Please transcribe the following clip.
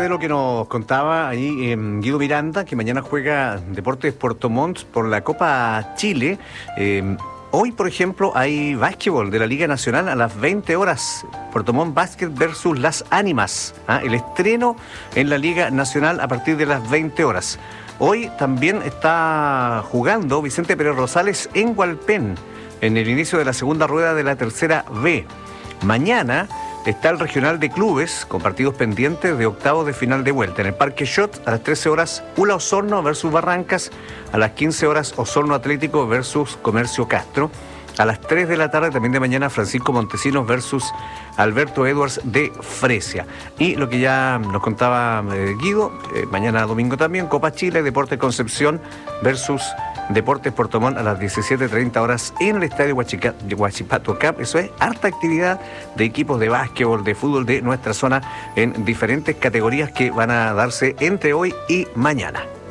de lo que nos contaba ahí Guido Miranda, que mañana juega Deportes Puerto Montt por la Copa Chile. Hoy, por ejemplo, hay básquetbol de la Liga Nacional a las 20 horas. Puerto Montt Basket versus Las Ánimas. El estreno en la Liga Nacional a partir de las 20 horas. Hoy también está jugando Vicente Pérez Rosales en Hualpén, en el inicio de la segunda rueda de la tercera B. Mañana está el regional de clubes con partidos pendientes de octavos de final de vuelta. En el Parque Shot a las 13 horas Ula Osorno versus Barrancas, a las 15 horas Osorno Atlético versus Comercio Castro, a las 3 de la tarde también de mañana Francisco Montesinos versus Alberto Edwards de Fresia. Y lo que ya nos contaba Guido, mañana domingo también Copa Chile, Deportes Concepción versus Deportes Puerto Montt a las 17:30 horas en el estadio Huachipato Cup. Eso es harta actividad de equipos de básquetbol, de fútbol de nuestra zona en diferentes categorías que van a darse entre hoy y mañana.